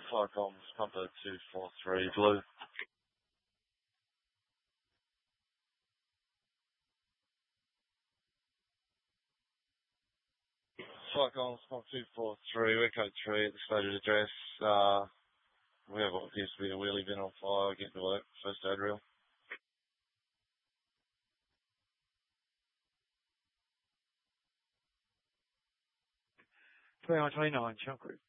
Firecoms, Pumper 243, Blue. Firecoms, Pumper 243, Echo 3 at the stated address. We have what appears to be a wheelie bin on fire, getting to work, first aid reel. 29, Shell Group.